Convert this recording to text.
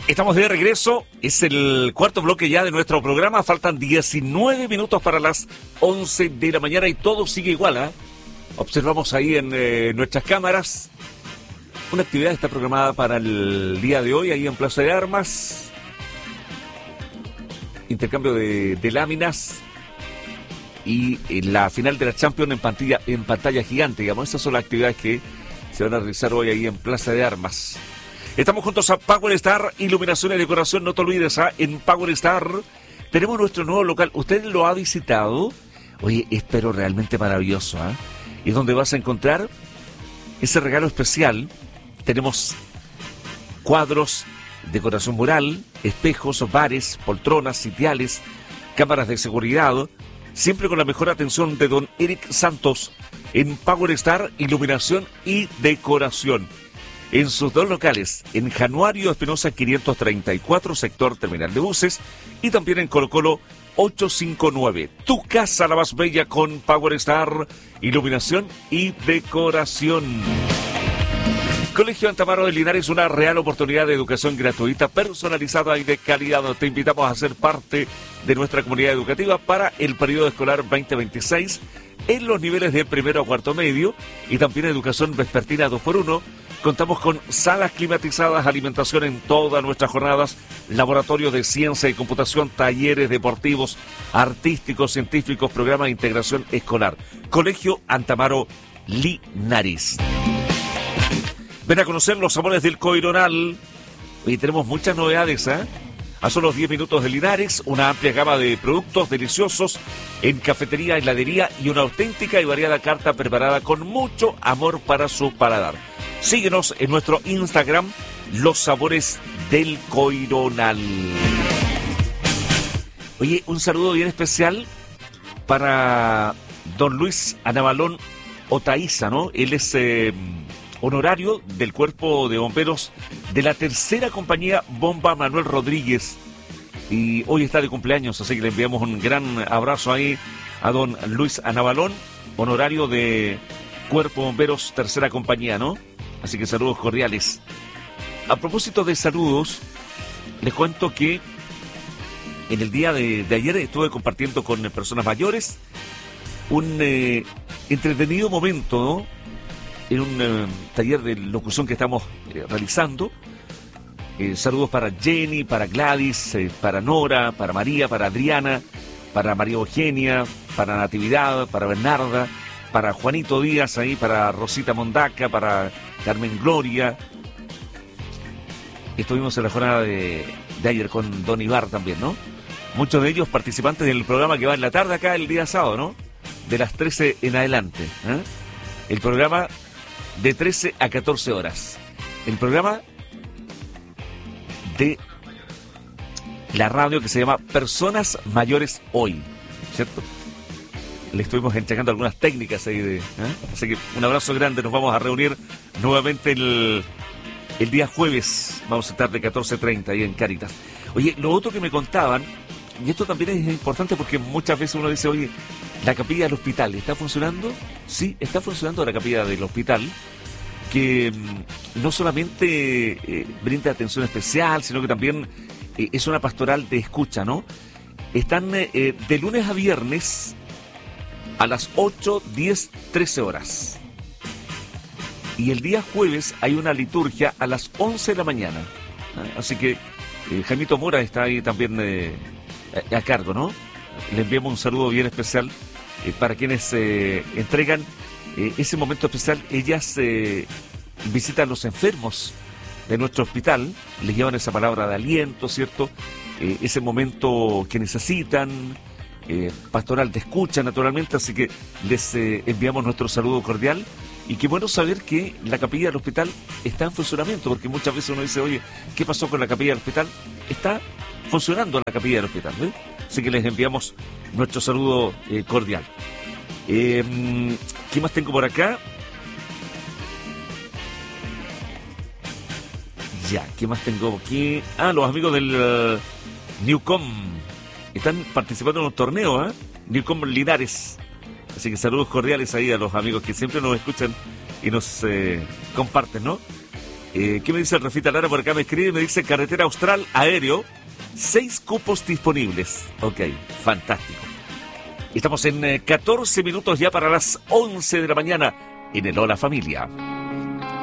Estamos de regreso, es el cuarto bloque ya de nuestro programa, faltan 19 minutos para las 11 de la mañana y todo sigue igual, ¿eh? Observamos ahí en nuestras cámaras, una actividad está programada para el día de hoy, ahí en Plaza de Armas, intercambio de láminas y la final de la Champions en pantalla gigante, digamos, esas son las actividades que se van a realizar hoy ahí en Plaza de Armas. Estamos juntos a Power Star, iluminación y decoración, no te olvides, en Power Star tenemos nuestro nuevo local, ¿usted lo ha visitado? Oye, es pero realmente maravilloso, ¿eh? Y donde vas a encontrar ese regalo especial, tenemos cuadros, decoración mural, espejos, bares, poltronas, sitiales, cámaras de seguridad, siempre con la mejor atención de don Eric Santos en Power Star, iluminación y decoración. En sus dos locales, en Januario Espinosa 534, sector terminal de buses, y también en Colo Colo 859. Tu casa la más bella con Power Star, iluminación y decoración. Colegio Antamaro de Linares, una real oportunidad de educación gratuita, personalizada y de calidad. Te invitamos a ser parte de nuestra comunidad educativa para el periodo escolar 2026 en los niveles de primero a cuarto medio y también educación vespertina 2x1. Contamos con salas climatizadas, alimentación en todas nuestras jornadas, laboratorio de ciencia y computación, talleres deportivos, artísticos, científicos, programa de integración escolar. Colegio Antamaro Linares. Ven a conocer los sabores del Coironal. Hoy tenemos muchas novedades, ¿eh? A solo 10 minutos de Linares, una amplia gama de productos deliciosos en cafetería, heladería y una auténtica y variada carta preparada con mucho amor para su paladar. Síguenos en nuestro Instagram, Los Sabores del Coironal. Oye, un saludo bien especial para don Luis Anabalón Otaiza, ¿no? Él es honorario del Cuerpo de Bomberos de la tercera compañía Bomba Manuel Rodríguez. Y hoy está de cumpleaños, así que le enviamos un gran abrazo ahí a don Luis Anabalón, honorario de Cuerpo de Bomberos tercera compañía, ¿no? Así que saludos cordiales. A propósito de saludos, les cuento que en el día de ayer estuve compartiendo con personas mayores un entretenido momento, ¿no? En un taller de locución que estamos realizando. Saludos para Jenny, para Gladys, para Nora, para María, para Adriana, para María Eugenia, para Natividad, para Bernarda, para Juanito Díaz ahí, para Rosita Mondaca, para Carmen Gloria. Estuvimos en la jornada de ayer con Don Ibar también, ¿no? Muchos de ellos participantes del programa que va en la tarde acá el día sábado, ¿no? De las 13 en adelante, ¿eh? El programa de 13 a 14 horas. El programa de la radio que se llama Personas Mayores Hoy, ¿cierto? Le estuvimos entregando algunas técnicas ahí así que un abrazo grande, nos vamos a reunir nuevamente el día jueves, vamos a estar de 14:30 ahí en Cáritas. Oye, lo otro que me contaban, y esto también es importante porque muchas veces uno dice, oye, la capilla del hospital, ¿está funcionando? Sí, está funcionando la capilla del hospital, que no solamente brinda atención especial, sino que también es una pastoral de escucha, ¿no? Están de lunes a viernes a las 8, 10, 13 horas. Y el día jueves hay una liturgia a las 11 de la mañana. Así que Jaimito Mora está ahí también a cargo, ¿no? Le enviamos un saludo bien especial para quienes entregan ese momento especial. Ellas visitan a los enfermos de nuestro hospital, les llevan esa palabra de aliento, ¿cierto? Ese momento que necesitan, pastoral de escucha, naturalmente, así que les enviamos nuestro saludo cordial. Y qué bueno saber que la capilla del hospital está en funcionamiento, porque muchas veces uno dice, oye, ¿qué pasó con la capilla del hospital? Está funcionando la capilla del hospital, ¿eh? Así que les enviamos nuestro saludo cordial. ¿Qué más tengo por acá? Ya, ¿qué más tengo aquí? Los amigos del Newcom están participando en un torneo, Newcom Linares. Así que saludos cordiales ahí a los amigos que siempre nos escuchan y nos comparten, ¿no? ¿Qué me dice el Rafita Lara? Por acá me escribe, me dice carretera austral aéreo, 6 cupos disponibles. Ok, fantástico. Estamos en 14 minutos ya para las 11 de la mañana en el Hola Familia.